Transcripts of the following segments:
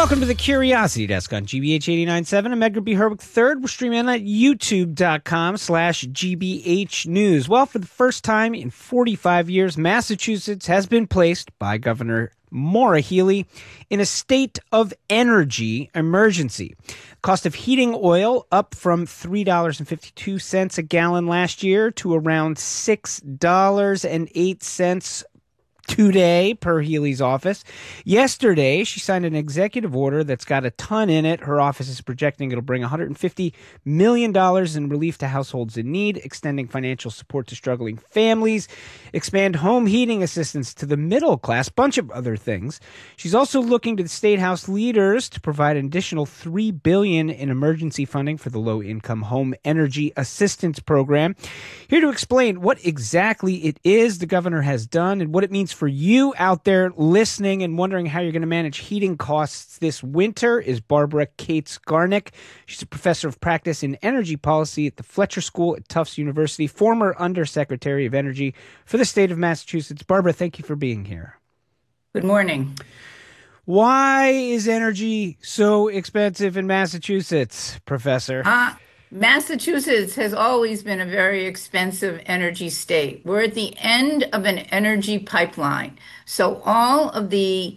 Welcome to the Curiosity Desk on GBH 89.7. I'm Edgar B. Herwick III. We're streaming on at youtube.com/GBH News. Well, for the first time in 45 years, Massachusetts has been placed by Governor Maura Healey in a state of energy emergency. Cost of heating oil up from $3.52 a gallon last year to around $6.08 today, per Healey's office. Yesterday, she signed an executive order that's got a ton in it. Her office is projecting it'll bring $150 million in relief to households in need, extending financial support to struggling families, expand home heating assistance to the middle class, bunch of other things. She's also looking to the state house leaders to provide an additional $3 billion in emergency funding for the low-income home energy assistance program. Here to explain what exactly it is the governor has done and what it means for you out there listening and wondering how you're going to manage heating costs this winter is Barbara Cates-Garnick. She's a professor of practice in energy policy at the Fletcher School at Tufts University, former Undersecretary of Energy for the state of Massachusetts. Barbara, thank you for being here. Good morning. Why is energy so expensive in Massachusetts, Professor? Massachusetts has always been a very expensive energy state. We're at the end of an energy pipeline. So all of the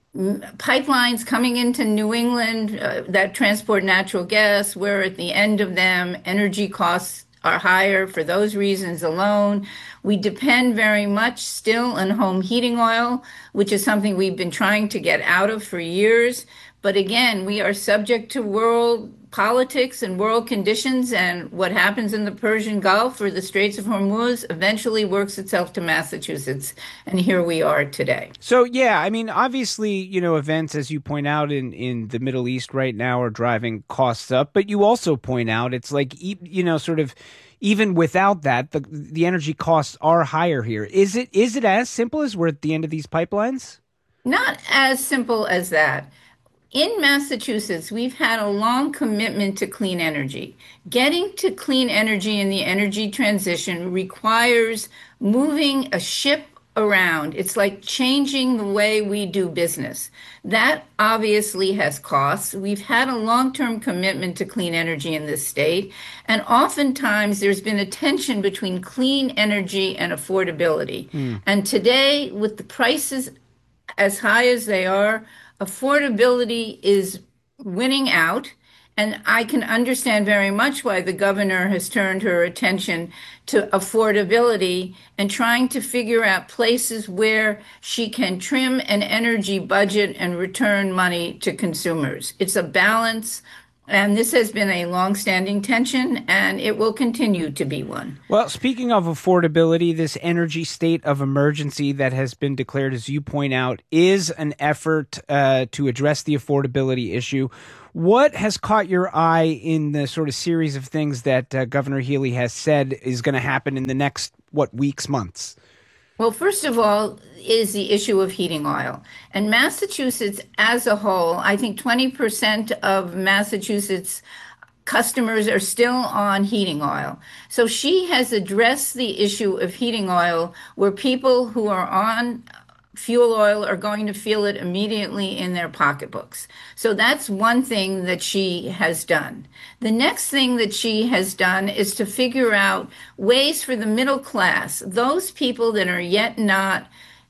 pipelines coming into New England that transport natural gas, we're at the end of them. Energy costs are higher for those reasons alone. We depend very much still on home heating oil, which is something we've been trying to get out of for years. But again, we are subject to world politics and world conditions, and what happens in the Persian Gulf or the Straits of Hormuz eventually works itself to Massachusetts. And here we are today. So, yeah, I mean, obviously, events, as you point out, in the Middle East right now are driving costs up. But you also point out it's like, sort of even without that, the energy costs are higher here. Is it as simple as we're at the end of these pipelines? Not as simple as that. In Massachusetts, we've had a long commitment to clean energy. Getting to clean energy in the energy transition requires moving a ship around. It's like changing the way we do business. That obviously has costs. We've had a long-term commitment to clean energy in this state, and oftentimes there's been a tension between clean energy and affordability. And today, with the prices as high as they are, affordability is winning out, and I can understand very much why the governor has turned her attention to affordability and trying to figure out places where she can trim an energy budget and return money to consumers. It's a balance. And this has been a long-standing tension, and it will continue to be one. Well, speaking of affordability, this energy state of emergency that has been declared, as you point out, is an effort to address the affordability issue. What has caught your eye in the sort of series of things that Governor Healey has said is going to happen in the next, weeks, months? Well, first of all, is the issue of heating oil. And Massachusetts as a whole, I think 20% of Massachusetts customers are still on heating oil. So she has addressed the issue of heating oil where people who are on fuel oil are going to feel it immediately in their pocketbooks. So that's one thing that she has done. The next thing that she has done is to figure out ways for the middle class, those people that are yet not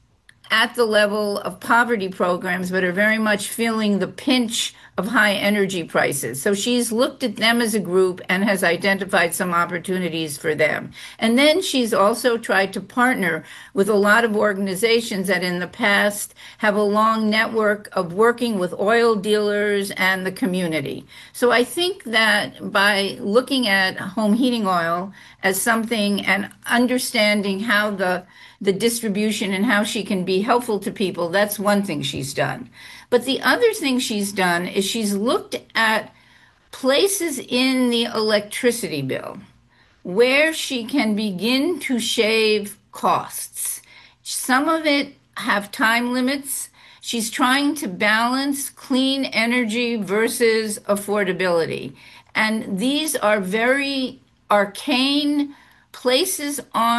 at the level of poverty programs, but are very much feeling the pinch of high energy prices. So she's looked at them as a group and has identified some opportunities for them. And then she's also tried to partner with a lot of organizations that in the past have a long network of working with oil dealers and the community. So I think that by looking at home heating oil as something and understanding how the distribution and how she can be helpful to people, that's one thing she's done. But the other thing she's done is she's looked at places in the electricity bill where she can begin to shave costs. Some of it have time limits. She's trying to balance clean energy versus affordability. And these are very arcane places on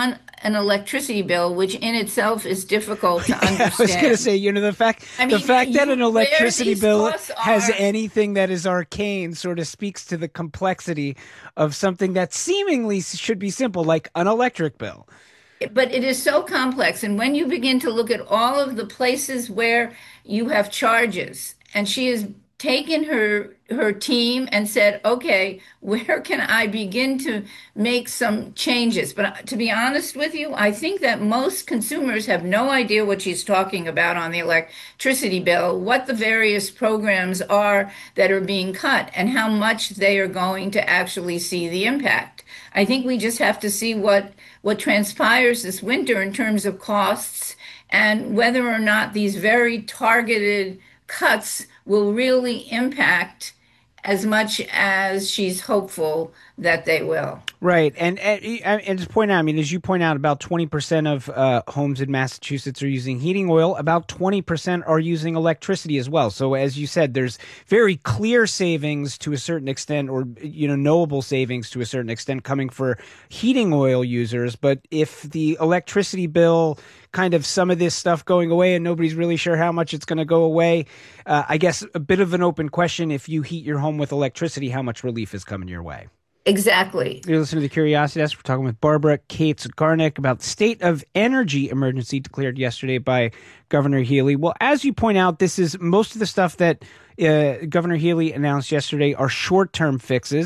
an electricity bill, which in itself is difficult to Yeah, I was going to understand. say, I the mean, fact that an where electricity these bill costs has are. anything that is arcane sort of speaks to the complexity of something that seemingly should be simple, like an electric bill. But it is so complex. And when you begin to look at all of the places where you have charges, and she has taken her team and said, okay, where can I begin to make some changes? But to be honest with you, I think that most consumers have no idea what she's talking about on the electricity bill, what the various programs are that are being cut, and how much they are going to actually see the impact. I think we just have to see what transpires this winter in terms of costs and whether or not these very targeted cuts will really impact as much as she's hopeful that they will. Right, and to point out, I mean, as you point out, about 20% of homes in Massachusetts are using heating oil. About 20% are using electricity as well. So, as you said, there's very clear savings to a certain extent, or knowable savings to a certain extent, coming for heating oil users. But if the electricity bill, kind of some of this stuff going away, and nobody's really sure how much it's going to go away, I guess a bit of an open question: if you heat your home with electricity, how much relief is coming your way? Exactly. You're listening to the Curiosity Desk. We're talking with Barbara Cates Garnick about the state of energy emergency declared yesterday by Governor Healy. Well, as you point out, this is most of the stuff that Governor Healy announced yesterday are short-term fixes.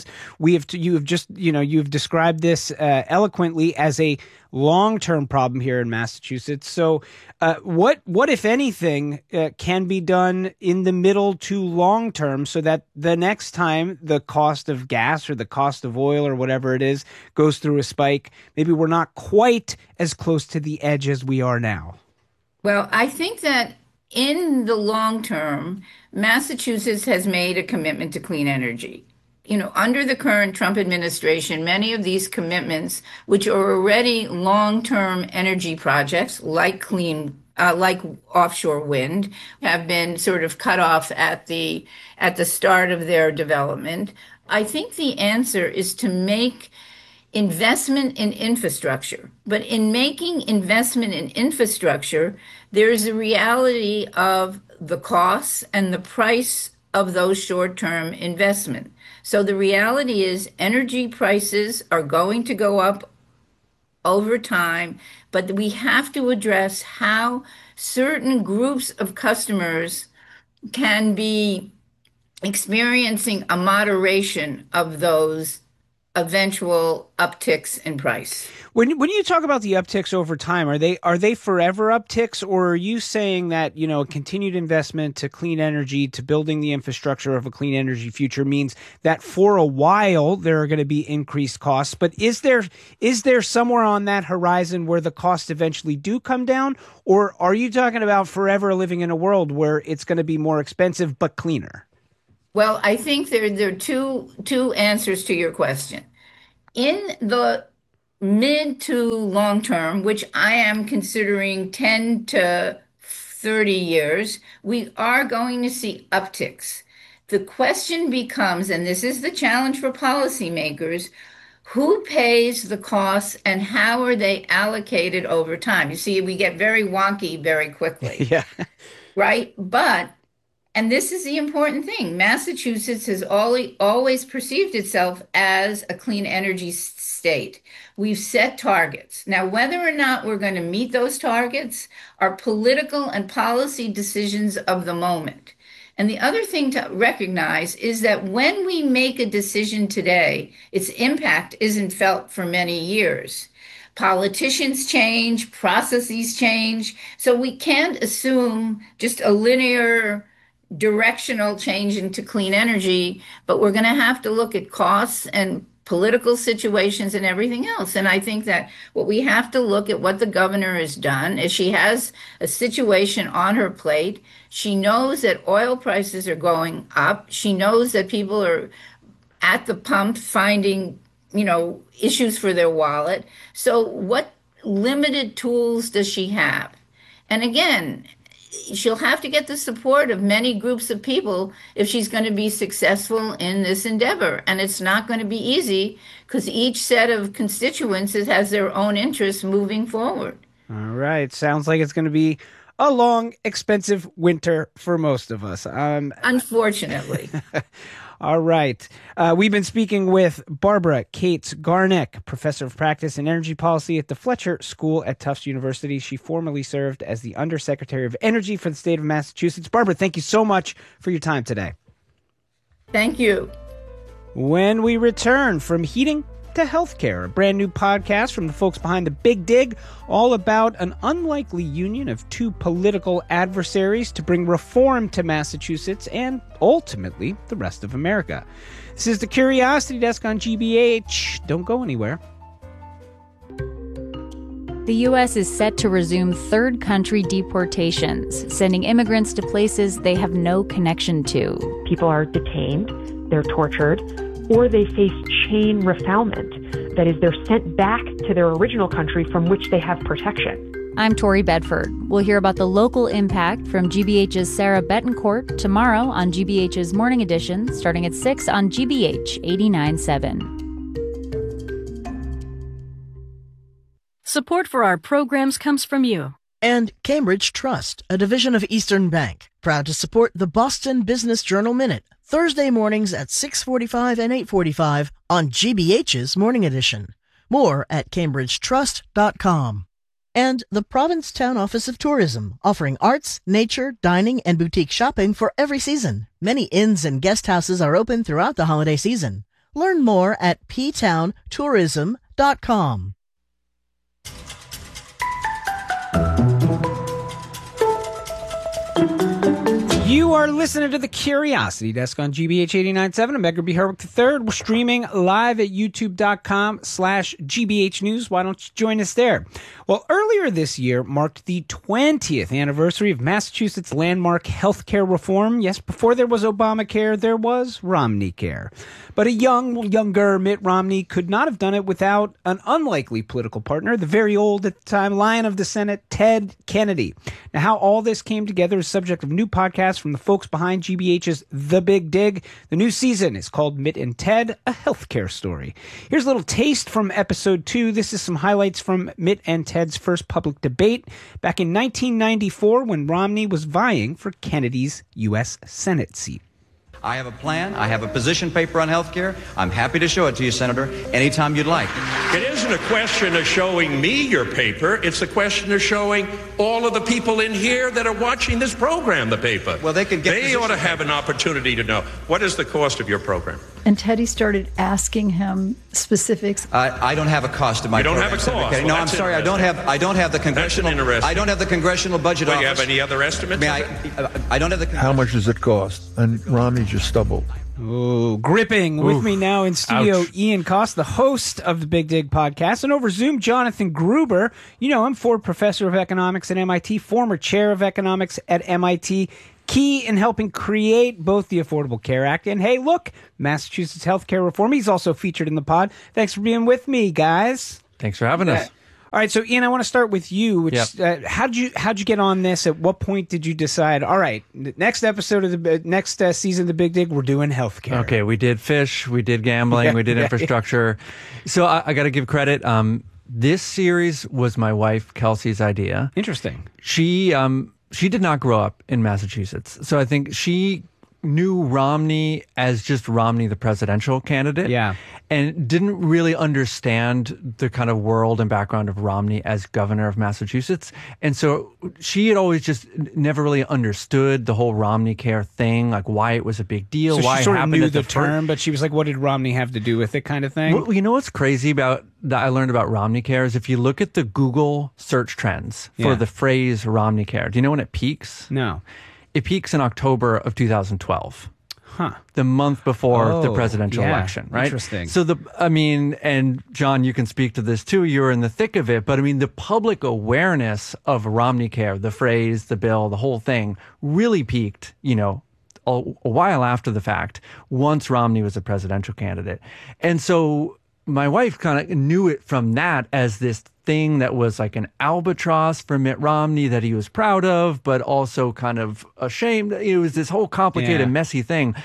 You've described this eloquently as a long-term problem here in Massachusetts. So, what if anything can be done in the middle to long term so that the next time the cost of gas or the cost of oil or whatever it is goes through a spike, maybe we're not quite as close to the edge as we are now? Well, I think that in the long term, Massachusetts has made a commitment to clean energy. Under the current Trump administration, many of these commitments, which are already long-term energy projects like offshore wind, have been sort of cut off at the start of their development. I think the answer is to make investment in infrastructure. But in making investment in infrastructure, there is a reality of the costs and the price of those short-term investment. So the reality is energy prices are going to go up over time, but we have to address how certain groups of customers can be experiencing a moderation of those eventual upticks in price. When you talk about the upticks over time, are they forever upticks, or are you saying that continued investment to clean energy, to building the infrastructure of a clean energy future means that for a while there are going to be increased costs, but is there somewhere on that horizon where the costs eventually do come down, or are you talking about forever living in a world where it's going to be more expensive but cleaner? Well, I think there are two answers to your question. In the mid to long term, which I am considering 10 to 30 years, we are going to see upticks. The question becomes, and this is the challenge for policymakers, who pays the costs and how are they allocated over time? You see, we get very wonky very quickly, Yeah. right? And this is the important thing. Massachusetts has always perceived itself as a clean energy state. We've set targets. Now, whether or not we're going to meet those targets are political and policy decisions of the moment. And the other thing to recognize is that when we make a decision today, its impact isn't felt for many years. Politicians change, processes change. So we can't assume just a linear directional change into clean energy, but we're going to have to look at costs and political situations and everything else. And I think that what we have to look at what the governor has done is she has a situation on her plate. She knows that oil prices are going up. She knows that people are at the pump finding, issues for their wallet. So what limited tools does she have? And again, she'll have to get the support of many groups of people if she's going to be successful in this endeavor. And it's not going to be easy because each set of constituents has their own interests moving forward. All right. Sounds like it's going to be a long, expensive winter for most of us. Unfortunately. All right. We've been speaking with Barbara Cates-Garnick, professor of practice and energy policy at the Fletcher School at Tufts University. She formerly served as the Undersecretary of Energy for the state of Massachusetts. Barbara, thank you so much for your time today. Thank you. When we return, from heating to healthcare, a brand new podcast from the folks behind The Big Dig, all about an unlikely union of two political adversaries to bring reform to Massachusetts and ultimately the rest of America. This is the Curiosity Desk on GBH. Don't go anywhere. The U.S. is set to resume third country deportations, sending immigrants to places they have no connection to. People are detained, they're tortured, or they face chain refoulement. That is, they're sent back to their original country from which they have protection. I'm Tori Bedford. We'll hear about the local impact from GBH's Sarah Betancourt tomorrow on GBH's Morning Edition, starting at 6 on GBH 89.7. Support for our programs comes from you. And Cambridge Trust, a division of Eastern Bank, proud to support the Boston Business Journal Minute, Thursday mornings at 6:45 and 8:45 on GBH's Morning Edition. More at cambridgetrust.com. And the Provincetown Office of Tourism, offering arts, nature, dining, and boutique shopping for every season. Many inns and guest houses are open throughout the holiday season. Learn more at ptowntourism.com. You are listening to the Curiosity Desk on GBH 89.7. I'm Edgar B. Herwick III. We're streaming live at youtube.com/GBH News. Why don't you join us there? Well, earlier this year marked the 20th anniversary of Massachusetts' landmark healthcare reform. Yes, before there was Obamacare, there was Romneycare. But a younger Mitt Romney could not have done it without an unlikely political partner, the very old at the time Lion of the Senate, Ted Kennedy. Now, how all this came together is subject of new podcasts from the folks behind GBH's The Big Dig. The new season is called Mitt and Ted, a healthcare story. Here's a little taste from episode 2. This is some highlights from Mitt and Ted's first public debate back in 1994 when Romney was vying for Kennedy's U.S. Senate seat. I have a plan. I have a position paper on health care. I'm happy to show it to you, Senator, anytime you'd like. It isn't a question of showing me your paper. It's a question of showing all of the people in here that are watching this program the paper. Well, they ought to have an opportunity to know, what is the cost of your program? And Teddy started asking him specifics. I don't have a cost of my program. You don't have a cost? Okay. Well, no, I'm sorry. I don't have the congressional. I don't have the congressional budget office. Do you have any other estimates? I don't have the. How much does it cost? And Romney just stumbled. Oh, gripping. With me now in studio, ouch. Ian Cost, the host of the Big Dig podcast, and over Zoom, Jonathan Gruber. You know him, Ford Professor of Economics at MIT, former Chair of Economics at MIT, key in helping create both the Affordable Care Act and, hey, look, Massachusetts healthcare reform. He's also featured in the pod. Thanks for being with me, guys. Thanks for having us. All right, so Ian, I want to start with you. Yep. How'd you get on this? At what point did you decide? All right, next episode of the next season of the Big Dig, we're doing healthcare. Okay, we did fish, we did gambling, we did infrastructure. So I got to give credit. This series was my wife Kelsey's idea. Interesting. She did not grow up in Massachusetts, so I think she knew Romney as just Romney, the presidential candidate. Yeah. And didn't really understand the kind of world and background of Romney as governor of Massachusetts. And so she had always just never really understood the whole Romneycare thing, like why it was a big deal. So why she sort it of happened knew at the term, but she was like, what did Romney have to do with it kind of thing? Well, you know what's crazy about that I learned about Romneycare is if you look at the Google search trends for the phrase Romneycare, do you know when it peaks? No. It peaks in October of 2012. Huh. The month before the presidential election, right? Interesting. So and John, you can speak to this too. You're in the thick of it, but I mean, the public awareness of Romneycare, the phrase, the bill, the whole thing really peaked, a while after the fact, once Romney was a presidential candidate. And so my wife kind of knew it from that as this thing that was like an albatross for Mitt Romney that he was proud of, but also kind of ashamed. It was this whole complicated, messy thing.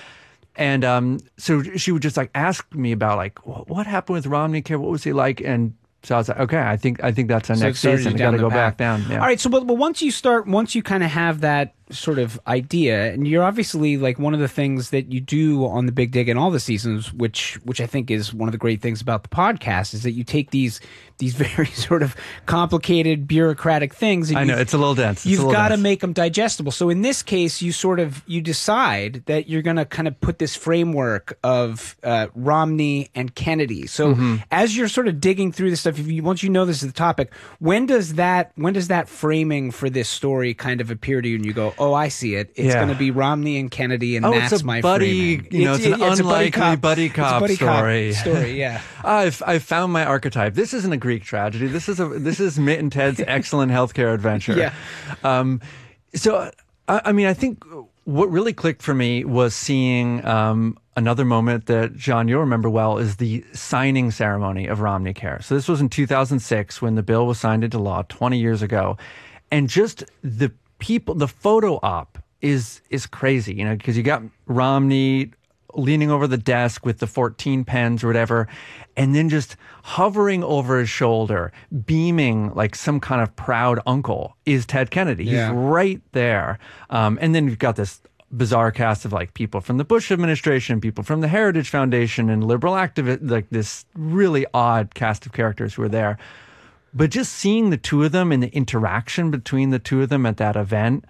And so she would just like ask me about like, what happened with Romney Care? What was he like? And so I was like, okay, I think that's the next season. I got to go back down. Yeah. All right. So, but once you kind of have that sort of idea, and you're obviously like one of the things that you do on the Big Dig in all the seasons, which I think is one of the great things about the podcast, is that you take these very sort of complicated bureaucratic things. And I know it's a little dense. You've got to make them digestible. So in this case, you decide that you're going to kind of put this framework of Romney and Kennedy. So as you're sort of digging through this stuff, once you know this is the topic, when does that framing for this story kind of appear to you, and you go, oh, I see it. It's going to be Romney and Kennedy, and that's my framing. It's an unlikely buddy cop story. Yeah. I've found my archetype. This isn't a Greek tragedy. This is Mitt and Ted's excellent healthcare adventure. Yeah. So I mean, I think what really clicked for me was seeing another moment that, John, you'll remember well, is the signing ceremony of Romney Care. So this was in 2006 when the bill was signed into law 20 years ago, and just the photo op is crazy, because you got Romney leaning over the desk with the 14 pens or whatever, and then just hovering over his shoulder, beaming like some kind of proud uncle, is Ted Kennedy. He's right there. And then you've got this bizarre cast of like people from the Bush administration, people from the Heritage Foundation, and liberal activists, like this really odd cast of characters who are there. But just seeing the two of them and the interaction between the two of them at that event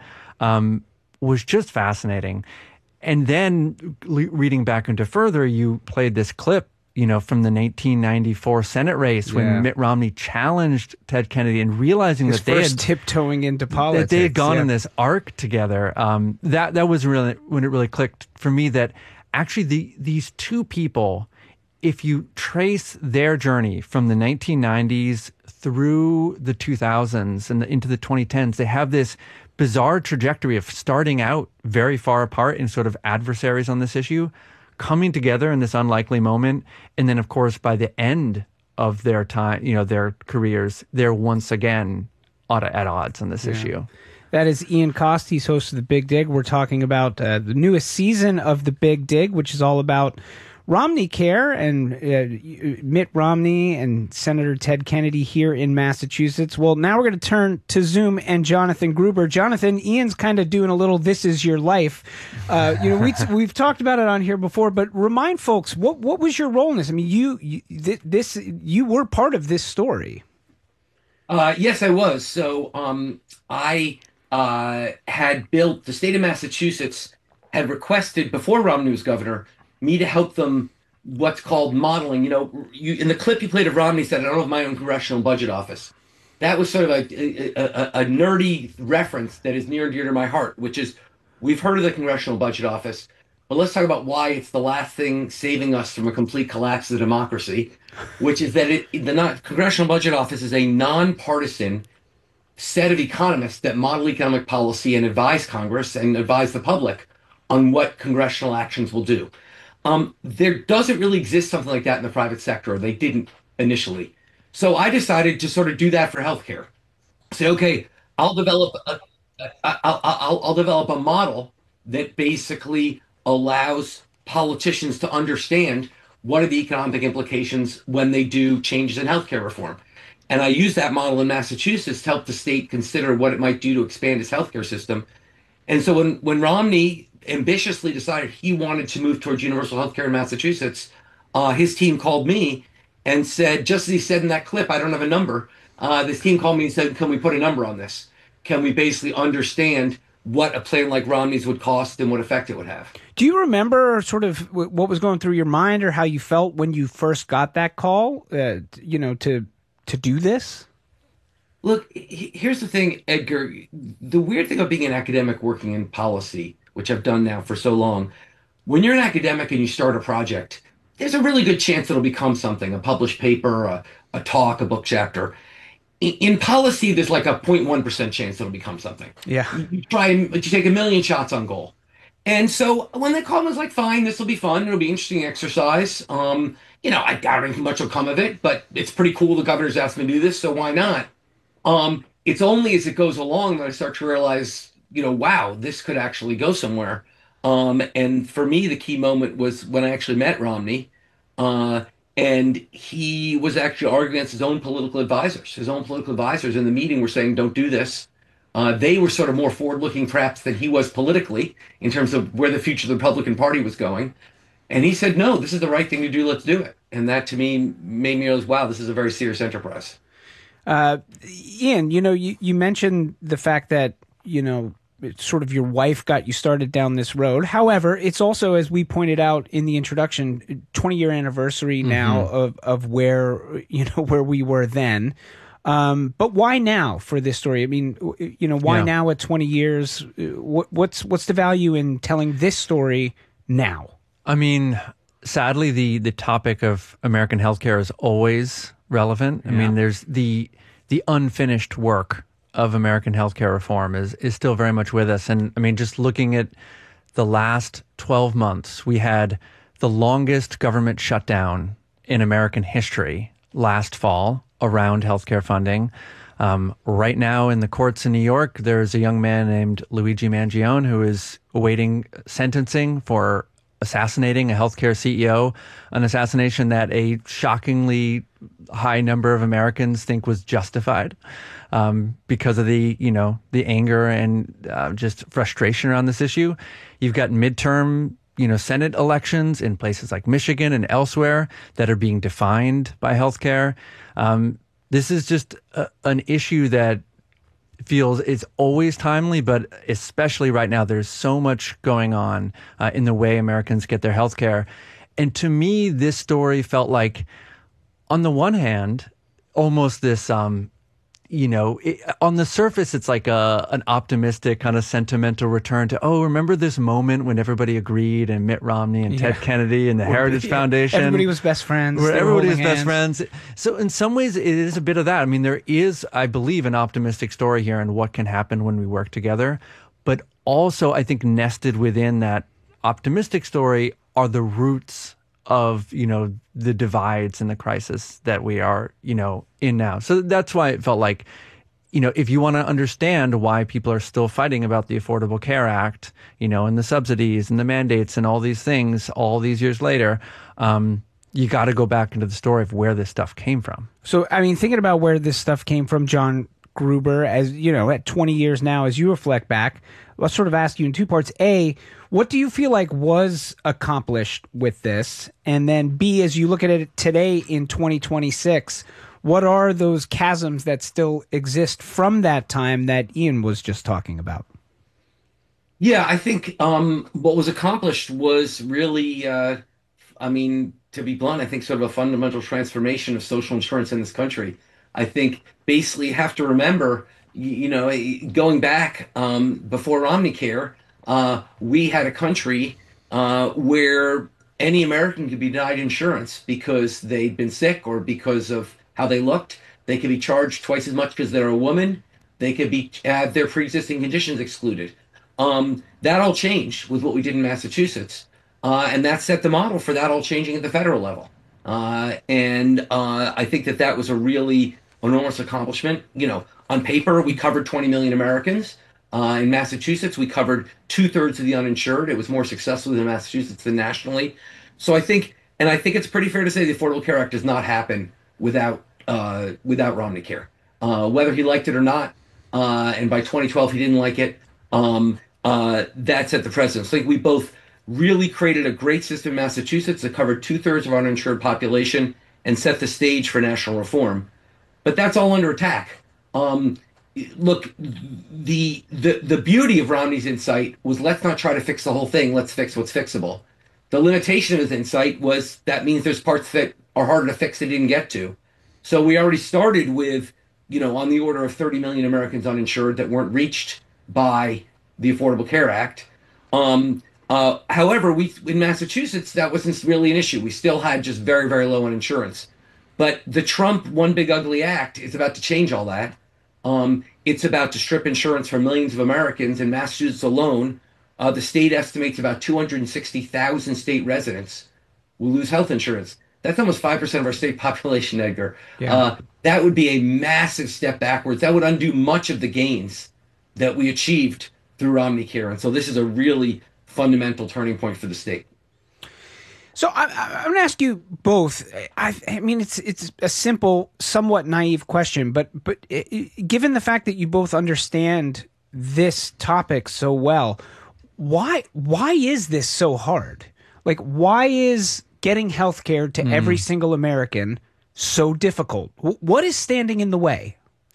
was just fascinating. And then reading back into further, you played this clip, from the 1994 Senate race when Mitt Romney challenged Ted Kennedy, and realizing that they had tiptoeing into politics, that they had gone on this arc together. That was really when it really clicked for me that actually these two people, if you trace their journey from the 1990s through the 2000s and into the 2010s, they have this bizarre trajectory of starting out very far apart in sort of adversaries on this issue, coming together in this unlikely moment. And then, of course, by the end of their time, their careers, they're once again at odds on this issue. That is Ian Cost. He's host of The Big Dig. We're talking about the newest season of The Big Dig, which is all about Romney Care and Mitt Romney and Senator Ted Kennedy here in Massachusetts. Well, now we're going to turn to Zoom and Jonathan Gruber. Jonathan, Ian's kind of doing a little "This Is Your Life." We've talked about it on here before, but remind folks what was your role in this? I mean, you were part of this story. Yes, I was. So I had built, the state of Massachusetts had requested before Romney was governor me to help them what's called modeling. In the clip you played of Romney said, I don't have my own congressional budget office. That was sort of a nerdy reference that is near and dear to my heart, which is we've heard of the congressional budget office, but let's talk about why it's the last thing saving us from a complete collapse of democracy, which is that the congressional budget office is a nonpartisan set of economists that model economic policy and advise Congress and advise the public on what congressional actions will do. There doesn't really exist something like that in the private sector, or they didn't initially. So I decided to sort of do that for healthcare. Say, okay, I'll develop a model that basically allows politicians to understand what are the economic implications when they do changes in healthcare reform. And I used that model in Massachusetts to help the state consider what it might do to expand its healthcare system. And so when Romney ambitiously decided he wanted to move towards universal healthcare in Massachusetts, his team called me and said, just as he said in that clip, I don't have a number. This team called me and said, can we put a number on this? Can we basically understand what a plan like Romney's would cost and what effect it would have? Do you remember sort of what was going through your mind or how you felt when you first got that call, to do this? Look, here's the thing, Edgar. The weird thing about being an academic working in policy, which I've done now for so long, when you're an academic and you start a project, there's a really good chance it'll become something, a published paper, a talk, a book chapter. In policy, there's like a 0.1% chance it'll become something. Yeah. You try, but you take a million shots on goal. And so when they called, I was like, fine, this will be fun. It'll be interesting exercise. I doubt anything much will come of it, but it's pretty cool. The governor's asked me to do this, so why not? It's only as it goes along that I start to realize, wow, this could actually go somewhere. And for me, the key moment was when I actually met Romney, and he was actually arguing against his own political advisors. His own political advisors in the meeting were saying, don't do this. They were sort of more forward-looking, perhaps, than he was politically in terms of where the future of the Republican Party was going. And he said, no, this is the right thing to do. Let's do it. And that, to me, made me realize, wow, this is a very serious enterprise. Ian, you mentioned the fact that, it's sort of your wife got you started down this road. However, it's also, as we pointed out in the introduction, 20-year anniversary now of where, where we were then. But why now for this story? I mean, why now at 20 years? What's the value in telling this story now? I mean, sadly, the topic of American healthcare is always relevant. I mean, there's the unfinished work of American healthcare reform is still very much with us. And I mean, just looking at the last 12 months, we had the longest government shutdown in American history last fall around healthcare funding. Right now in the courts in New York, there's a young man named Luigi Mangione who is awaiting sentencing for assassinating a healthcare CEO, an assassination that a shockingly high number of Americans think was justified because of the anger and just frustration around this issue. You've got midterm Senate elections in places like Michigan and elsewhere that are being defined by healthcare. This is just an issue that feels it's always timely, but especially right now, there's so much going on in the way Americans get their healthcare. And to me, this story felt like, on the one hand, almost this on the surface, it's like an optimistic kind of sentimental return to, remember this moment when everybody agreed and Mitt Romney and Ted Kennedy and the Heritage Foundation. Everybody was best friends. Where everybody was best friends. So in some ways, it is a bit of that. I mean, there is, I believe, an optimistic story here and what can happen when we work together. But also, I think nested within that optimistic story are the roots of, the divides and the crisis that we are, in now. So that's why it felt like, if you want to understand why people are still fighting about the Affordable Care Act, and the subsidies and the mandates and all these things all these years later, you got to go back into the story of where this stuff came from. So, I mean, thinking about where this stuff came from, John Gruber, as at 20 years now, as you reflect back, let's sort of ask you in two parts. A, what do you feel like was accomplished with this? And then B, as you look at it today in 2026, what are those chasms that still exist from that time that Ian was just talking about? Yeah, I think what was accomplished was really, to be blunt, I think sort of a fundamental transformation of social insurance in this country. I think basically you have to remember, going back before Omnicare, we had a country where any American could be denied insurance because they'd been sick or because of how they looked. They could be charged twice as much because they're a woman. They could have their pre-existing conditions excluded. That all changed with what we did in Massachusetts. And that set the model for that all changing at the federal level. And I think that was a really enormous accomplishment. On paper, we covered 20 million Americans. In Massachusetts, we covered 2/3 of the uninsured. It was more successful in Massachusetts than nationally. So I think it's pretty fair to say the Affordable Care Act does not happen without Romney Care, whether he liked it or not. And by 2012, he didn't like it. That set the precedent. So I think we both really created a great system in Massachusetts that covered 2/3 of our uninsured population and set the stage for national reform. But that's all under attack. Look, the beauty of Romney's insight was, let's not try to fix the whole thing. Let's fix what's fixable. The limitation of his insight was that means there's parts that are harder to fix that he didn't get to. So we already started with, on the order of 30 million Americans uninsured that weren't reached by the Affordable Care Act. However, in Massachusetts, that wasn't really an issue. We still had just very, very low uninsurance. But the Trump One Big Ugly Act is about to change all that. It's about to strip insurance from millions of Americans. In Massachusetts alone, The state estimates about 260,000 state residents will lose health insurance. That's almost 5% of our state population, Edgar. Yeah. That would be a massive step backwards. That would undo much of the gains that we achieved through Omnicare. And so this is a really fundamental turning point for the state. So I'm going to ask you both. I mean, it's a simple, somewhat naive question, but given the fact that you both understand this topic so well, why is this so hard? Like, why is getting health care to every single American so difficult? What is standing in the way?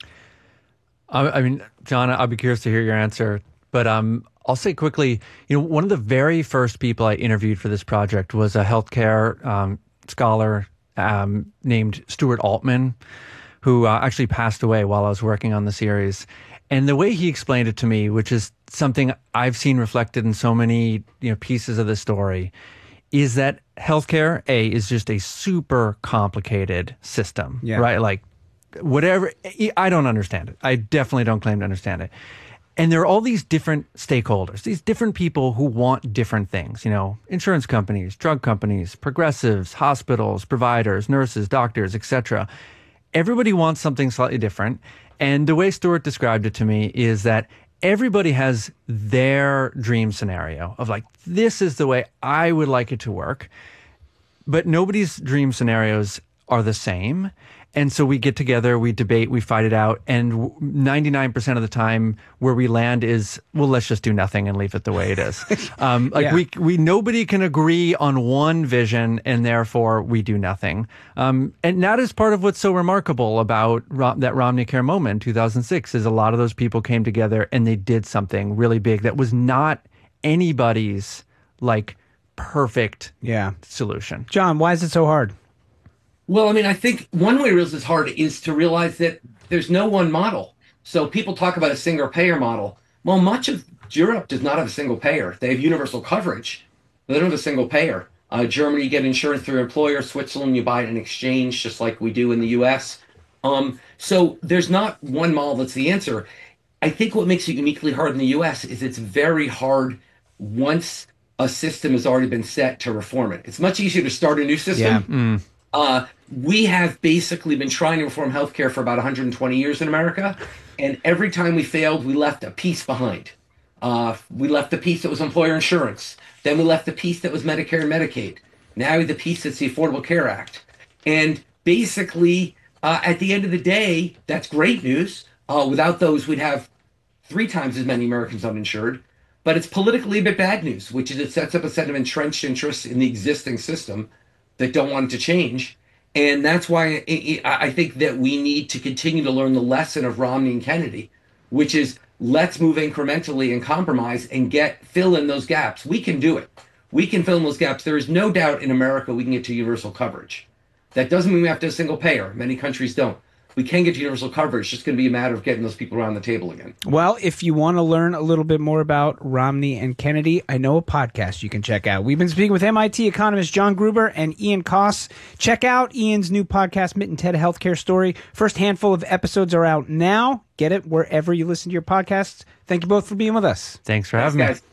I mean, John, I'll be curious to hear your answer, but I'll say quickly, one of the very first people I interviewed for this project was a healthcare scholar named Stuart Altman, who actually passed away while I was working on the series. And the way he explained it to me, which is something I've seen reflected in so many pieces of the story, is that healthcare, is just a super complicated system, right? Like, whatever, I don't understand it. I definitely don't claim to understand it. And there are all these different stakeholders, these different people who want different things, insurance companies, drug companies, progressives, hospitals, providers, nurses, doctors, etc. Everybody wants something slightly different. And the way Stuart described it to me is that everybody has their dream scenario of like, this is the way I would like it to work. But nobody's dream scenarios are the same. And so we get together, we debate, we fight it out. And 99% of the time where we land is, well, let's just do nothing and leave it the way it is. We nobody can agree on one vision and therefore we do nothing. And that is part of what's so remarkable about that Romneycare moment in 2006 is a lot of those people came together and they did something really big that was not anybody's like perfect solution. John, why is it so hard? Well, I mean, I think one way to realize it's hard is to realize that there's no one model. So people talk about a single payer model. Well, much of Europe does not have a single payer. They have universal coverage, but they don't have a single payer. Germany, you get insurance through your employer. Switzerland, you buy it in exchange, just like we do in the U.S. So there's not one model that's the answer. I think what makes it uniquely hard in the U.S. is it's very hard once a system has already been set to reform it. It's much easier to start a new system. We have basically been trying to reform healthcare for about 120 years in America, and every time we failed, we left a piece behind. We left the piece that was employer insurance. Then we left the piece that was Medicare and Medicaid. Now the piece that's the Affordable Care Act. And basically, at the end of the day, that's great news. Without those, we'd have 3 times as many Americans uninsured. But it's politically a bit bad news, which is it sets up a set of entrenched interests in the existing system that don't want it to change. And that's why I think that we need to continue to learn the lesson of Romney and Kennedy, which is let's move incrementally and compromise and fill in those gaps. We can do it. We can fill in those gaps. There is no doubt in America we can get to universal coverage. That doesn't mean we have to have a single payer. Many countries don't. We can get to universal coverage. It's just going to be a matter of getting those people around the table again. Well, if you want to learn a little bit more about Romney and Kennedy, I know a podcast you can check out. We've been speaking with MIT economist John Gruber and Ian Coss. Check out Ian's new podcast, Mitt and Ted Healthcare Story. First handful of episodes are out now. Get it wherever you listen to your podcasts. Thank you both for being with us. Thanks for having me. Guys.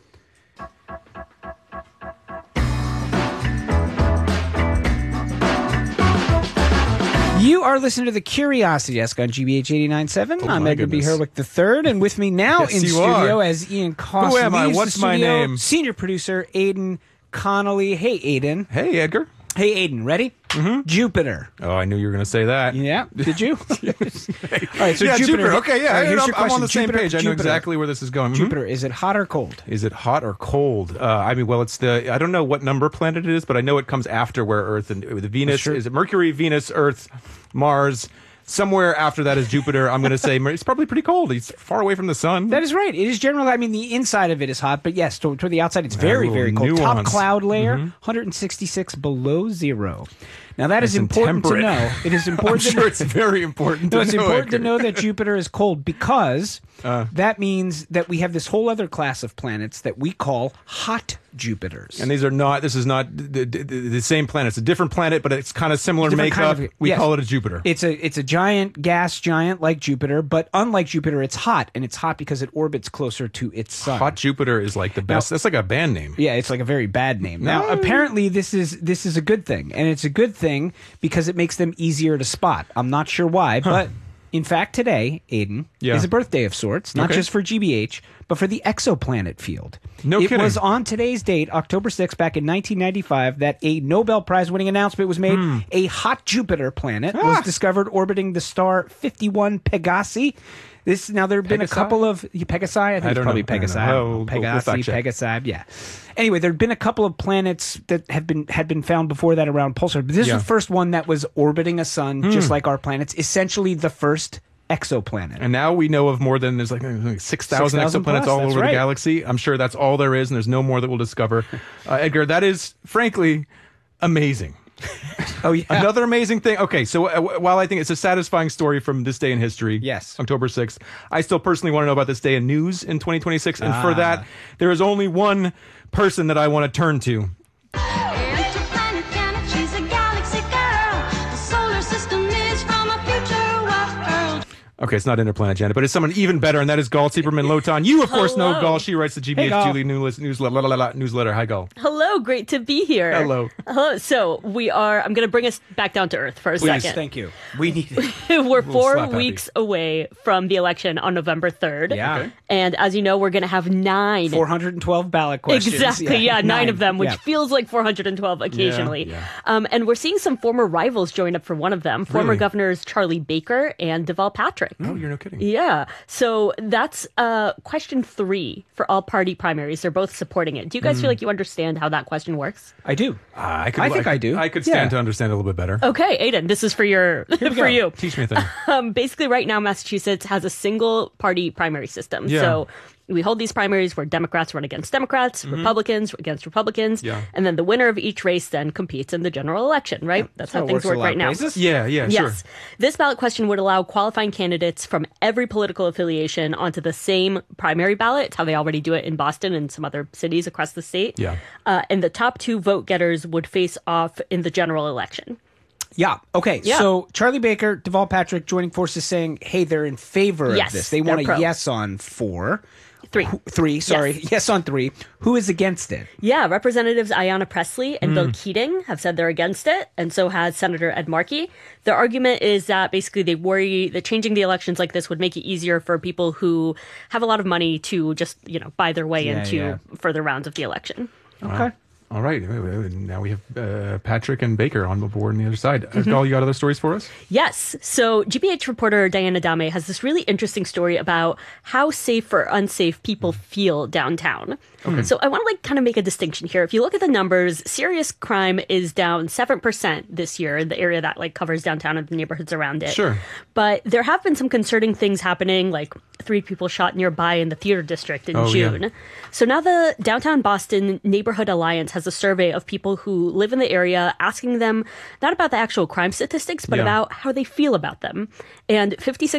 You are listening to The Curiosity Desk on GBH 89.7. I'm Edgar B. Herwick III, and with me now Yes, in you studio are. as Ian Coss. Who am I? leaves the What's my studio, name? Senior producer Aidan Connolly. Hey, Aidan. Hey, Edgar. Hey, Aidan. Ready? Jupiter. Oh, I knew you were going to say that. Yeah. Did you? All right. So yeah, Jupiter. Okay, yeah. All right, here's your I'm on question. the same Jupiter, page. I know Jupiter. exactly where this is going. Jupiter, is it hot or cold? Is it hot or cold? I mean, well, it's I don't know what number planet it is, but I know it comes after where Earth and the Venus. Is it Mercury, Venus, Earth, Mars? Somewhere after that is Jupiter. I'm going to say it's probably pretty cold. It's far away from the sun. That is right. It is generally, I mean, the inside of it is hot, but yes, toward the outside, it's very, very cold. Nuance. Top cloud layer, 166 below zero. Now, that is Nice and important to temperate. know. It is important I'm to sure know. it's very important to No, it's know, important to Edgar. know that Jupiter is cold because that means that we have this whole other class of planets that we call hot Jupiters. And this is not the same planet. It's a different planet, but it's kind of similar Different makeup. kind of- we yes. call it a Jupiter. It's a giant gas giant like Jupiter, but unlike Jupiter, it's hot, and it's hot because it orbits closer to its sun. Hot Jupiter is like the best. That's like a band name. Yeah, it's like a very bad name. Now, apparently, this is a good thing, and it's a good thing because it makes them easier to spot. I'm not sure why, but in fact, today, Aiden, is a birthday of sorts, not just for GBH, but for the exoplanet field. No it kidding. was on today's date, October 6th, back in 1995, that a Nobel Prize-winning announcement was made. A hot Jupiter planet was discovered orbiting the star 51 Pegasi. There have been a couple of Pegasi. I think it's probably Pegasi. Pegasi. Yeah. Anyway, there have been a couple of planets that had been found before that around pulsar, but this is the first one that was orbiting a sun, just like our planets. Essentially, the first exoplanet. And now we know of more than there's like 6,000 exoplanets all over the galaxy. I'm sure that's all there is, and there's no more that we'll discover. Edgar, that is frankly amazing. Oh, yeah. Another amazing thing. Okay, so while I think it's a satisfying story from this day in history, yes, October 6th, I still personally want to know about this day in news in 2026. And for that, there is only one person that I want to turn to. Okay, it's not Interplanet Janet, but it's someone even better, and that is Gall Sieberman Lotan. You, of course, know Gall. She writes the GBH Julie newsletter. Hi, Gall. Hello, great to be here. Hello. So I'm going to bring us back down to earth for a second. Please, thank you. We need it. We're 4 weeks away from the election on November 3rd. Yeah. Okay. And as you know, we're going to have 412 ballot questions. Exactly, yeah, 9 of them, which feels like 412 occasionally. Yeah. And we're seeing some former rivals join up for one of them, former Really? governors Charlie Baker and Deval Patrick. Oh, you're no kidding. Yeah. So that's question 3 for all party primaries. They're both supporting it. Do you guys feel like you understand how that question works? I do. I think I do. I could stand to understand a little bit better. Okay, Aiden, this is for you. Teach me a thing. Basically, right now, Massachusetts has a single party primary system. Yeah. So we hold these primaries where Democrats run against Democrats, Republicans against Republicans, and then the winner of each race then competes in the general election, right? That's how things work right now. Yeah, Yes. sure. This ballot question would allow qualifying candidates from every political affiliation onto the same primary ballot. It's how they already do it in Boston and some other cities across the state. Yeah. And the top 2 vote getters would face off in the general election. Yeah. Okay. Yeah. So Charlie Baker, Deval Patrick joining forces saying, hey, they're in favor of this. They want a pro. yes on 4. 3. 3, sorry. Yes on 3. Who is against it? Yeah, Representatives Ayanna Pressley and Bill Keating have said they're against it, and so has Senator Ed Markey. Their argument is that basically they worry that changing the elections like this would make it easier for people who have a lot of money to just, buy their way into further rounds of the election. Okay. All right. Now we have Patrick and Baker on the board on the other side. Gall, you got other stories for us? Yes. So GBH reporter Diana Dame has this really interesting story about how safe or unsafe people feel downtown. Okay. So I want to kind of make a distinction here. If you look at the numbers, serious crime is down 7% this year in the area that covers downtown and the neighborhoods around it. Sure. But there have been some concerning things happening, like 3 people shot nearby in the theater district in June. Yeah. So now the Downtown Boston Neighborhood Alliance has a survey of people who live in the area, asking them not about the actual crime statistics, but about how they feel about them. And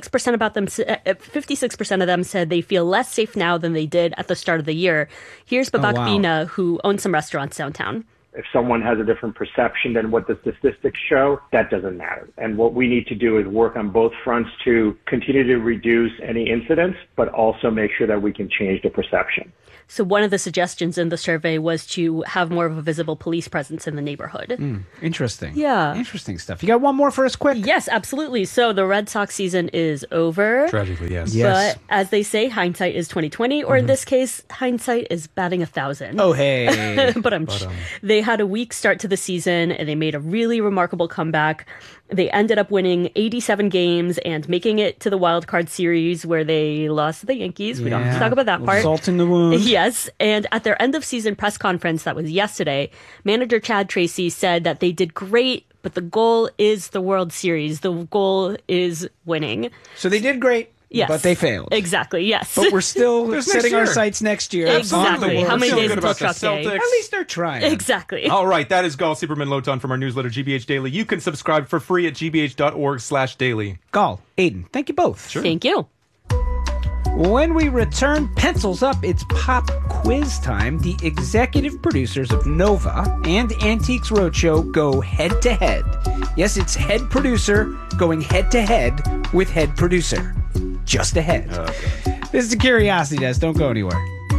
56% of them said they feel less safe now than they did at the start of the year. Here's Babak Bina, who owns some restaurants downtown. If someone has a different perception than what the statistics show, that doesn't matter. And what we need to do is work on both fronts to continue to reduce any incidents, but also make sure that we can change the perception. So one of the suggestions in the survey was to have more of a visible police presence in the neighborhood. Interesting. Yeah. Interesting stuff. You got one more for us quick? Yes, absolutely. So the Red Sox season is over. Tragically, yes. But as they say, hindsight is 20/20, or in this case, hindsight is batting 1,000. Oh, hey. But they had a weak start to the season, and they made a really remarkable comeback. They ended up winning 87 games and making it to the wild card series where they lost to the Yankees. We don't have to talk about that part. Salt in the wound. Yes. And at their end of season press conference that was yesterday, manager Chad Tracy said that they did great, but the goal is the World Series. The goal is winning. So they did great. Yes. But they failed. Exactly, yes. But we're still setting our sights next year. Exactly. How many days until about the Truck Day? Celtics. At least they're trying. Exactly. All right, that is Gall Sieberman Lotan from our newsletter, GBH Daily. You can subscribe for free at gbh.org/daily. Gall, Aiden, thank you both. Thank you. When we return, pencils up, it's pop quiz time. The executive producers of Nova and Antiques Roadshow go head-to-head. Yes, it's head producer going head-to-head with head producer. Just ahead. Okay. This is the Curiosity Desk. Don't go anywhere.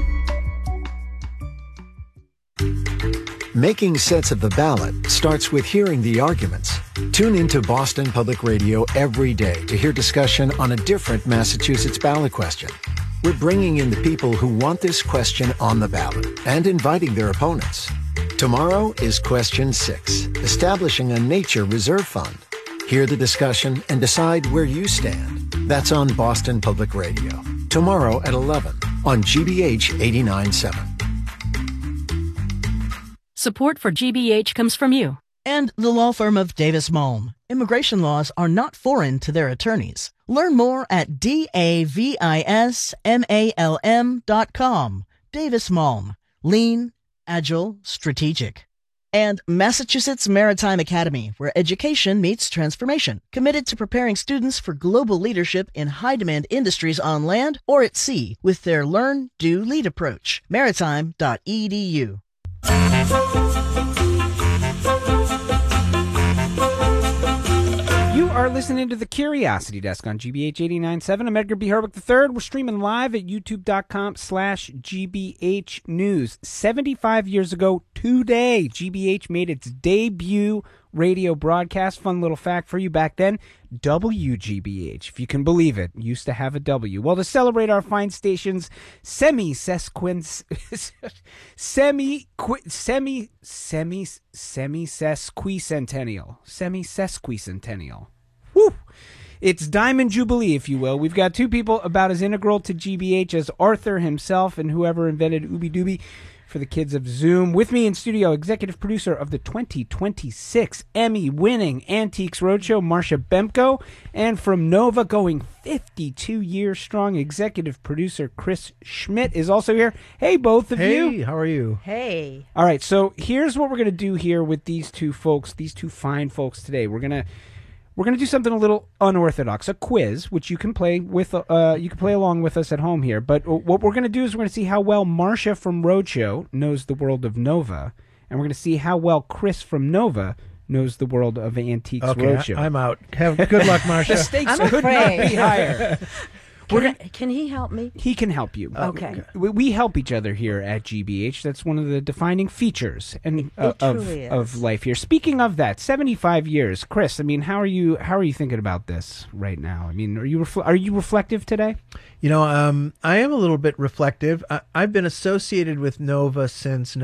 Making sense of the ballot starts with hearing the arguments. Tune into Boston Public Radio every day to hear discussion on a different Massachusetts ballot question. We're bringing in the people who want this question on the ballot and inviting their opponents. Tomorrow is Question 6, establishing a nature reserve fund. Hear the discussion and decide where you stand. That's on Boston Public Radio. Tomorrow at 11 on GBH 89.7. Support for GBH comes from you. And the law firm of Davis Malm. Immigration laws are not foreign to their attorneys. Learn more at DAVISMALM.com. Davis Malm. Lean, agile, strategic. And Massachusetts Maritime Academy, where education meets transformation. Committed to preparing students for global leadership in high-demand industries on land or at sea with their Learn, Do, Lead approach. Maritime.edu. You are listening to the Curiosity Desk on GBH 89.7. I'm Edgar B. Herwick III. We're streaming live at youtube.com/GBH News. 75 years ago today, GBH made its debut radio broadcast. Fun little fact for you back then, WGBH, if you can believe it, sesquicentennial have a W. Well, to celebrate our fine station's sesquicentennial. Woo! It's Diamond Jubilee, if you will. We've got two people about as integral to GBH as Arthur himself and whoever invented Ooby Dooby for the kids of Zoom. With me in studio, executive producer of the 2026 Emmy-winning Antiques Roadshow, Marcia Bemko, and from Nova, going 52 years strong, executive producer Chris Schmidt is also here. Hey, both of you. Hey, how are you? Hey. All right, so here's what we're going to do here with these two folks, these two fine folks today. We're going to do something a little unorthodox, a quiz, which you can play with. You can play along with us at home here. But what we're going to do is we're going to see how well Marcia from Roadshow knows the world of Nova, and we're going to see how well Chris from Nova knows the world of Antiques Roadshow. I'm out. Good luck, Marcia. The stakes could not be higher. Can he help me? He can help you. Okay. We help each other here at GBH. That's one of the defining features of life here. Speaking of that, 75 years, Chris. I mean, how are you thinking about this right now? I mean, are you reflective today? You know, I am a little bit reflective. I've been associated with Nova since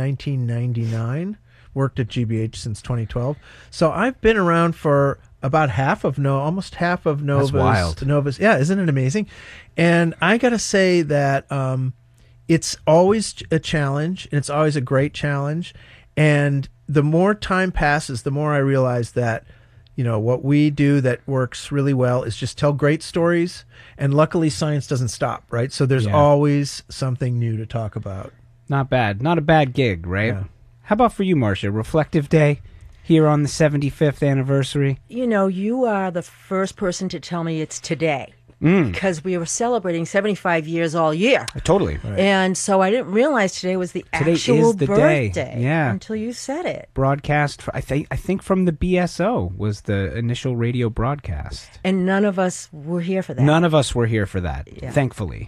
1999. Worked at GBH since 2012. So I've been around for about almost half of Nova's. That's wild. Nova's, yeah, isn't it amazing? And I got to say that it's always a challenge, and it's always a great challenge. And the more time passes, the more I realize that, you know, what we do that works really well is just tell great stories. And luckily, science doesn't stop, right? So there's always something new to talk about. Not bad. Not a bad gig, right? Yeah. How about for you, Marcia? Reflective day here on the 75th anniversary? You know, you are the first person to tell me it's today. Because we were celebrating 75 years all year. Totally. Right. And so I didn't realize today was the Today actual is the birthday day. Yeah. until you said it. Broadcast, I think from the BSO was the initial radio broadcast. And none of us were here for that. None of us were here for that, Yeah. thankfully.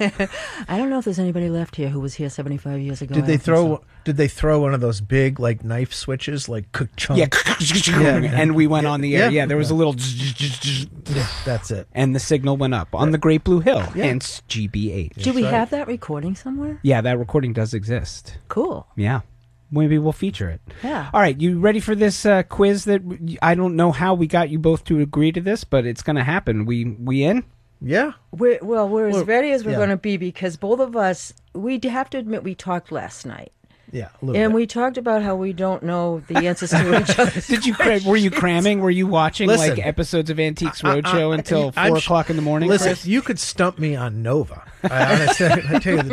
I don't know if there's anybody left here who was here 75 years ago. Did I they don't think so. Did they throw one of those big like knife switches, like chunk? Yeah, and we went on the air. Yeah, there was a little. Yeah, that's it. And the signal went up on the Great Blue Hill, hence GBH. Do we have that recording somewhere? Yeah, that recording does exist. Cool. Yeah. Maybe we'll feature it. Yeah. All right, you ready for this quiz that I don't know how we got you both to agree to this, but it's going to happen. We in? Yeah. We're as ready as we're yeah. going to be because both of us, we have to admit we talked last night. Yeah, a little and bit. we talked about how we don't know the answers to each other's Did you were you cramming? Were you watching Listen, like episodes of Antiques Roadshow until 4 o'clock in the morning? Listen, Chris? you could stump me on Nova. I tell you the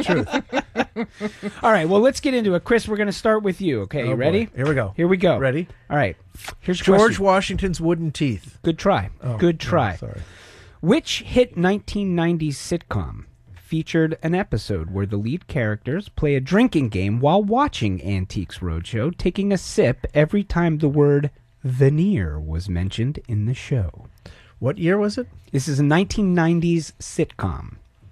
truth. All right, well, let's get into it. Chris, we're going to start with you. Okay, you ready? Boy. Here we go. Here we go. Ready? All right. Here's your George question. Washington's wooden teeth. Good try. Oh, Good try. no, sorry. Which hit 1990s sitcom featured an episode where the lead characters play a drinking game while watching Antiques Roadshow, taking a sip every time the word veneer was mentioned in the show. What year was it? This is a 1990s sitcom.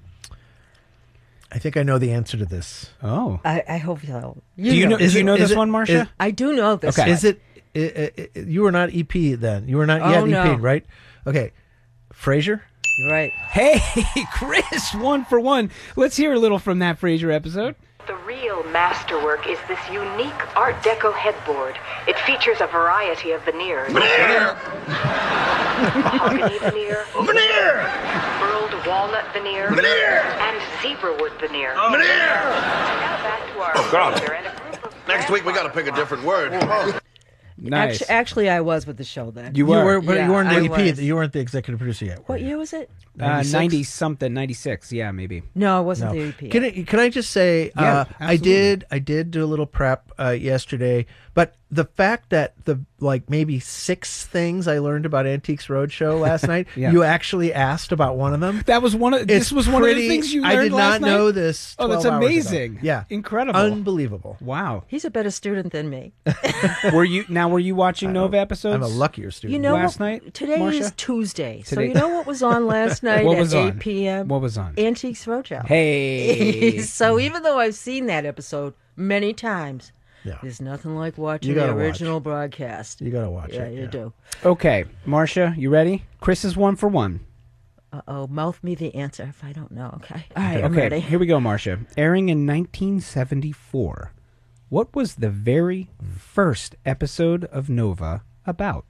I think I know the answer to this. Oh. I hope so. Do you know this one, Marcia? I do know this. Okay. Is it you were not EP then? You were not yet no. EP, right? Okay. Frasier? You're right. Hey, Chris, 1 for 1. Let's hear a little from that Frasier episode. The real masterwork is this unique Art Deco headboard. It features a variety of veneers. Veneer! Mahogany veneer. Veneer! Burled walnut veneer. Veneer! And zebrawood veneer. Veneer! Now back to our producer and a group of Next week we got to pick a different word. Nice. Actually, I was with the show then. You were, but Yeah, you weren't I the EP. was. You weren't the executive producer yet. What year was it? 90-something, 96. Yeah, maybe. No, it wasn't No. the EP. Can I just say, Yeah, I did do a little prep yesterday, but the fact that maybe 6 things I learned about Antiques Roadshow last night, Yeah. you actually asked about one of them. That was one of this was one of the things you learned I did last not night? know this. Oh, that's 12 hours ago. amazing. Yeah, Incredible. unbelievable. Wow. He's a better student than me. Were you watching Nova episodes? I'm a luckier student. You know, last night? Today Marcia? is Tuesday. So Today- you know what was on last night What at was 8 on? p.m.? What was on? Antiques Roadshow. Hey. So even though I've seen that episode many times, Yeah. there's nothing like watching You the gotta original broadcast. You gotta watch Yeah, it. you do. Okay, Marcia, you ready? Chris is 1 for 1. Uh-oh, mouth me the answer if I don't know, okay? All right, I'm Okay, ready. here we go, Marcia. Airing in 1974, what was the very first episode of Nova about?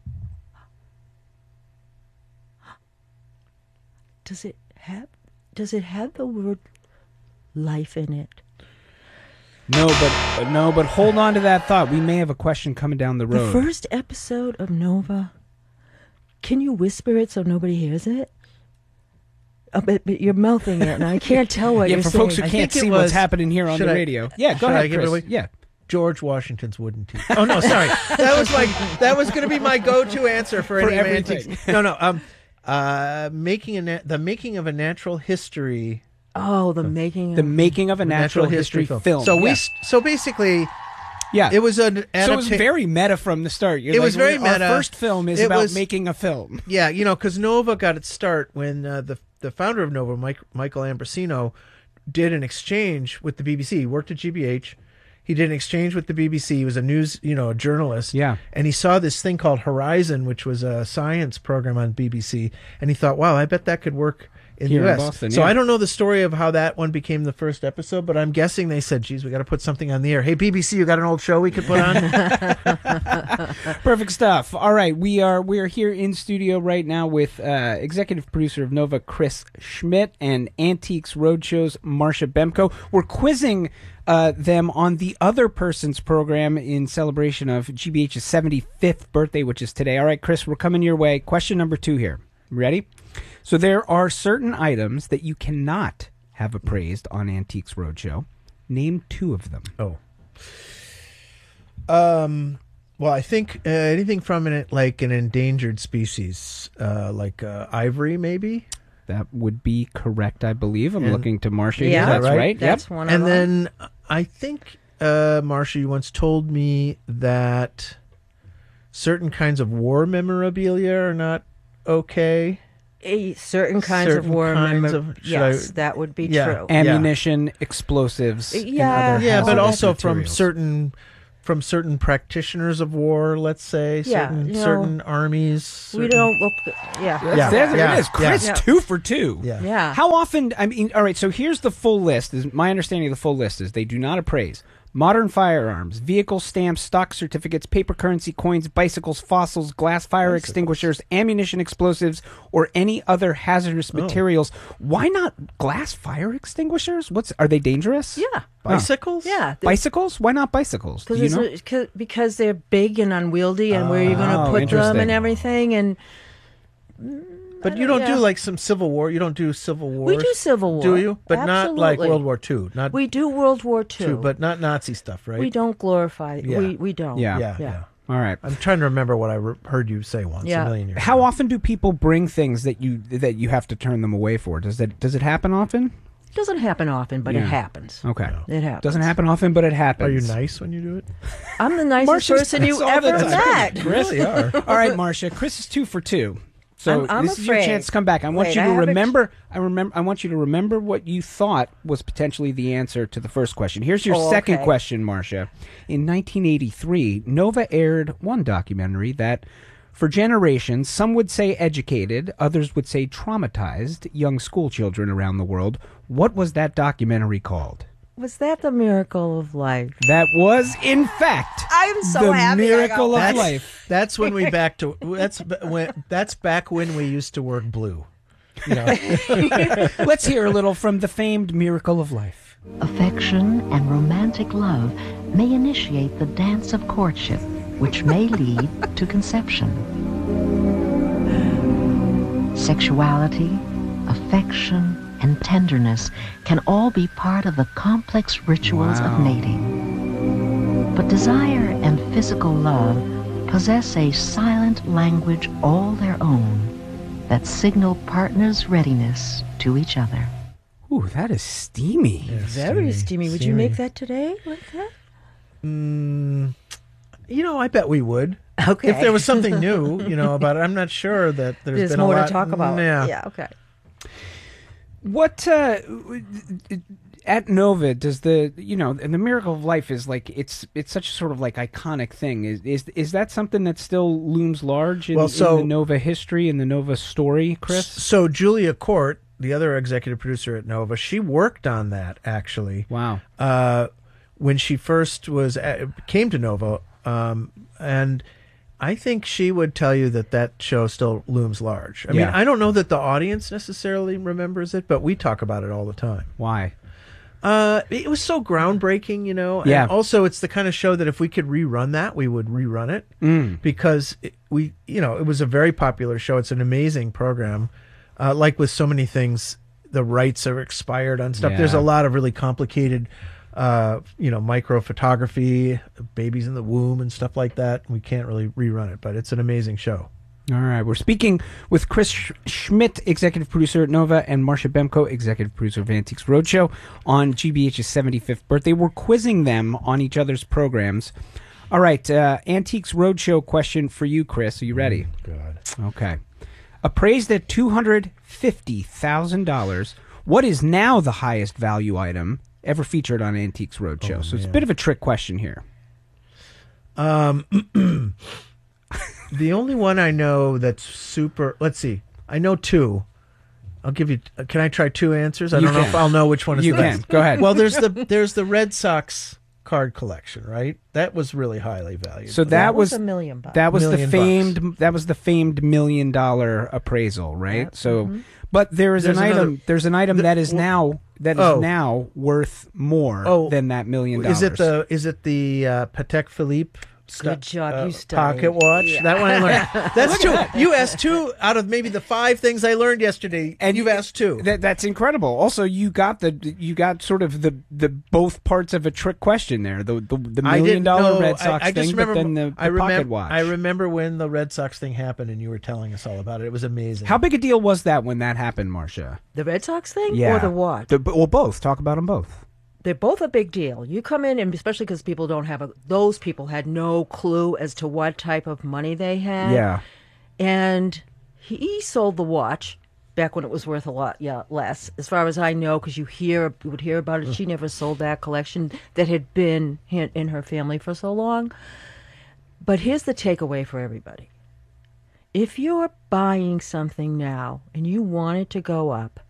Does it have the word life in it? No, but hold on to that thought. We may have a question coming down the The road. first episode of Nova. Can you whisper it so nobody hears it? But you're mouthing it, and I can't tell what Yeah, you're for saying. folks who can't see what's happening here on the radio. Yeah, go should ahead, I give it Chris. away? Yeah. George Washington's wooden teeth. Oh no, sorry. That was going to be my go-to answer for any everything. Antiques. No. The making of a natural history. Oh, the making of a natural history film. So Yeah. so basically, Yeah, it was an So it was adaptation. very meta from the start. You're It like, was very meta. Our first film is It about was- making a film. Yeah, because Nova got its start when the founder of Nova, Michael Ambrosino, did an exchange with the BBC. He worked at GBH. He did an exchange with the BBC. He was a journalist. Yeah. And he saw this thing called Horizon, which was a science program on BBC. And he thought, wow, I bet that could work in Here the in U.S. Boston, So yeah. I don't know the story of how that one became the first episode, but I'm guessing they said, geez, we got to put something on the air. Hey, BBC, you got an old show we could put on? Perfect stuff. All right, we are here in studio right now with executive producer of Nova, Chris Schmidt, and Antiques Roadshow's Marcia Bemko. We're quizzing them on the other person's program in celebration of GBH's 75th birthday, which is today. All right, Chris, we're coming your way. Question number 2 here. Ready? So there are certain items that you cannot have appraised on Antiques Roadshow. Name 2 of them. Oh. Well, I think anything from an endangered species, like ivory, maybe. That would be correct, I believe. I'm looking to Marcia. Yeah, here. That's right. That's Yep. one of And them. then I think, Marcia, you once told me that certain kinds of war memorabilia are not okay. Certain kinds of war should yes, I- that would be Yeah. true. Ammunition, explosives. and Yeah. other Yeah, but hazardous also materials. from certain practitioners of war, let's say, Yeah, certain armies. We don't look. Yeah. There it is. Chris, Yeah. 2 for 2. Yeah. Yeah. How often? I mean, all right. So here's the full list. Is my understanding of the full list is they do not appraise modern firearms, vehicle stamps, stock certificates, paper currency, coins, bicycles, fossils, glass fire extinguishers, ammunition, explosives, or any other hazardous materials. Why not glass fire extinguishers? Are they dangerous? Yeah. Bicycles? Yeah. Bicycles? Why not bicycles? Do you know? Because they're big and unwieldy, and where you're going to put them interesting. and everything, and. But you don't do like some Civil War. You don't do Civil War. We do Civil War. Do you? But not like Absolutely. World War II. Not We do World War II. but not Nazi stuff, right? We don't glorify. Yeah. We don't. Yeah. All right. I'm trying to remember what I heard you say once a million years How ago. often do people bring things that you have to turn them away for? Does it happen often? Doesn't happen often, but it happens. Okay. It happens. Doesn't happen often, but it happens. Are you nice when you do it? I'm the nicest person you ever met. Chris. Really are. All right, Marcia. Chris is 2 for 2. So I'm this is your afraid. chance to come back. I want you to remember. I want you to remember what you thought was potentially the answer to the first question. Here's your second question, Marcia. In 1983, Nova aired one documentary that, for generations, some would say educated, others would say traumatized young school children around the world. What was that documentary called? Was that The Miracle of Life? That was, in fact, I'm so The happy Miracle I got of one. Life. That's when we that's back when we used to work blue. You know. Let's hear a little from the famed Miracle of Life. Affection and romantic love may initiate the dance of courtship, which may lead to conception. Sexuality, affection, and tenderness can all be part of the complex rituals of mating. But desire and physical love possess a silent language all their own that signal partners' readiness to each other. Ooh, that is steamy. Yeah, Very steamy. Would you make that today like that? You know, I bet we would. Okay. If there was something new, about it. I'm not sure that there's been more a lot to talk about. Yeah. Okay. What at Nova does and the Miracle of Life is like it's such a sort of like iconic thing. Is that something that still looms large in the Nova history and the Nova story, Chris? So Julia Court, the other executive producer at Nova, she worked on that actually. Wow. When she first came to Nova, and I think she would tell you that show still looms large. I mean, I don't know that the audience necessarily remembers it, but we talk about it all the time. Why? It was so groundbreaking, Yeah. And also, it's the kind of show that if we could rerun that, we would rerun it because it was a very popular show. It's an amazing program. Like with so many things, the rights are expired on stuff. Yeah. There's a lot of really complicated micro photography, babies in the womb and stuff like that. We can't really rerun it, but it's an amazing show. All right. We're speaking with Chris Schmidt, executive producer at Nova, and Marcia Bemko, executive producer of Antiques Roadshow, on GBH's 75th birthday. We're quizzing them on each other's programs. All right. Antiques Roadshow question for you, Chris. Are you ready? God. Okay. Appraised at $250,000, what is now the highest value item ever featured on Antiques Roadshow? So it's a bit of a trick question here. The only one I know that's super... Let's see. I know two. I'll give you... Can I try two answers? I don't know if I'll know which one is the best. Go ahead. Well, there's the Red Sox card collection, right? That was really highly valued. So that was $1 million. That was $1 million the famed $1 million appraisal, right? Yeah. So, but there's an item that is now worth more than that $1 million. Is it the Patek Philippe? Good job, you studied. Pocket watch. Yeah. That one I learned. That's two. You asked two out of maybe the 5 things I learned yesterday, and you've asked two. That's incredible. Also, you got sort of the both parts of a trick question there. The $1 million Red Sox thing, but then the pocket watch. I remember when the Red Sox thing happened, and you were telling us all about it. It was amazing. How big a deal was that when that happened, Marcia? The Red Sox thing, Yeah. or the watch? Well, both. Talk about them both. They're both a big deal. You come in, and especially because people don't have those people had no clue as to what type of money they had. Yeah. And he sold the watch back when it was worth a lot less, as far as I know, because you would hear about it. She never sold that collection that had been in her family for so long. But here's the takeaway for everybody. If you're buying something now and you want it to go up,